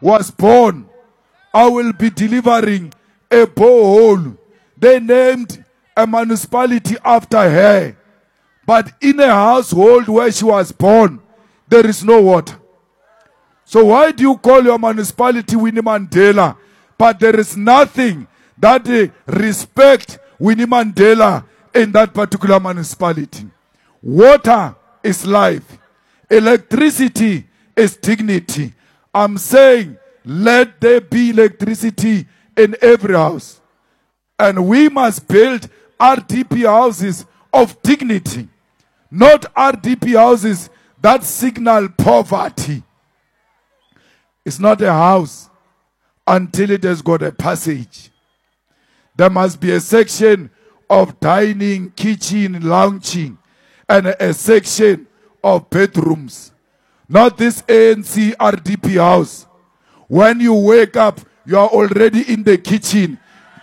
was born, I will be delivering a borehole. They named a municipality after her. But in a household where she was born, there is no water. So why do you call your municipality Winnie Mandela? But there is nothing that respect Winnie Mandela in that particular municipality. Water is life. Electricity is dignity. I'm saying, let there be electricity in every house. And we must build RDP houses of dignity, not RDP houses that signal poverty. It's not a house until it has got a passage. There must be a section of dining, kitchen, lounging, and a section of bedrooms. Not this ANC RDP house. When you wake up, you are already in the kitchen.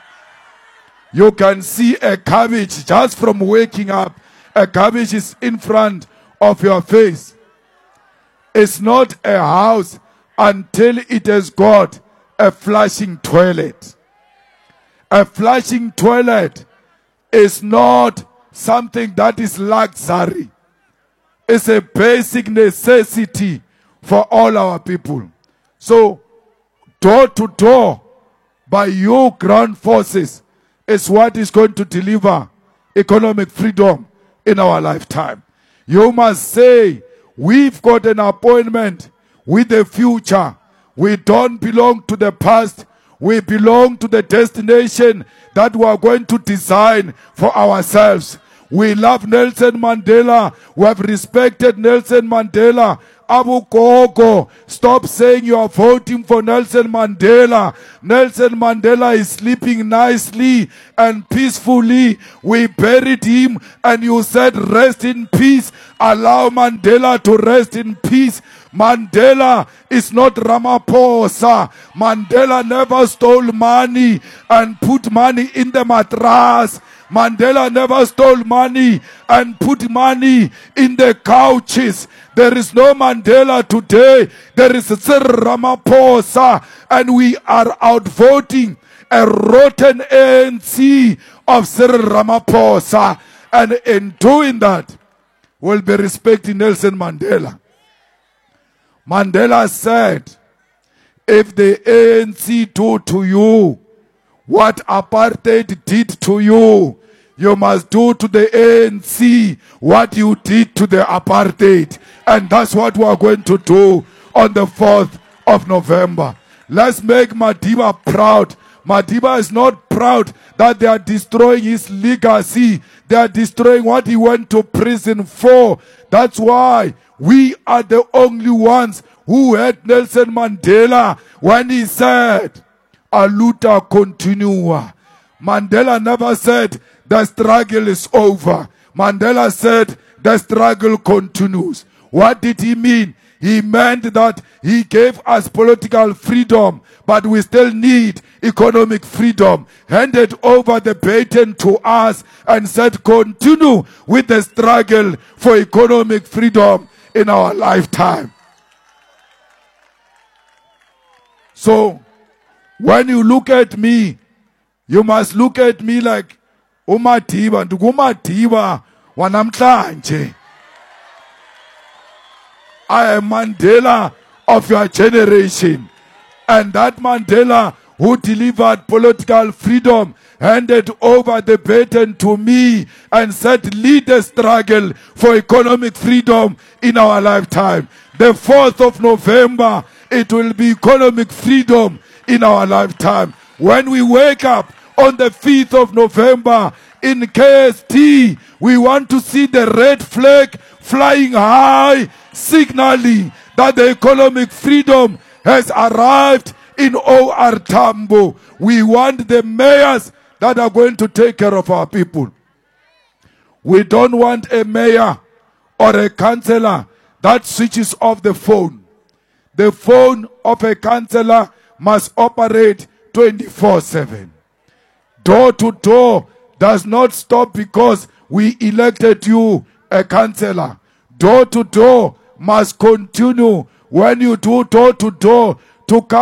You can see a cabbage just from waking up. A cabbage is in front of your face. It's not a house until it has got a flushing toilet. A flushing toilet is not something that is luxury. It's a basic necessity for all our people. So, door to door, by your ground forces, is what is going to deliver economic freedom in our lifetime. You must say, we've got an appointment with the future. We don't belong to the past. We belong to the destination that we are going to design for ourselves. We love Nelson Mandela. We have respected Nelson Mandela. Abu Gogo, stop saying you are voting for Nelson Mandela. Nelson Mandela is sleeping nicely and peacefully. We buried him and you said rest in peace. Allow Mandela to rest in peace. Mandela is not Ramaphosa. Mandela never stole money and put money in the mattress. Mandela never stole money and put money in the couches. There is no Mandela today. There is Cyril Ramaphosa, and we are outvoting a rotten ANC of Cyril Ramaphosa. And in doing that, we'll be respecting Nelson Mandela. Mandela said, if the ANC do to you what apartheid did to you, you must do to the ANC what you did to the apartheid. And that's what we are going to do on the 4th of November. Let's make Madiba proud. Madiba is not proud that they are destroying his legacy. They are destroying what he went to prison for. That's why we are the only ones who heard Nelson Mandela when he said, "A luta continua." Mandela never said, the struggle is over. Mandela said, the struggle continues. What did he mean? He meant that he gave us political freedom, but we still need economic freedom. Handed over the baton to us and said, continue with the struggle for economic freedom in our lifetime. So, when you look at me, you must look at me like uMadiba, ndukuMadiba wanamhlanje. I am Mandela of your generation. And that Mandela who delivered political freedom handed over the baton to me and said, lead the struggle for economic freedom in our lifetime. The 4th of November, it will be economic freedom in our lifetime. When we wake up on the 5th of November in KST, we want to see the red flag flying high, signaling that the economic freedom has arrived in OR Tambo. We want the mayors that are going to take care of our people. We don't want a mayor or a councillor that switches off the phone. The phone of a councillor must operate 24/7. Door to door does not stop because we elected you a councillor. Door to door must continue. When you do door to door to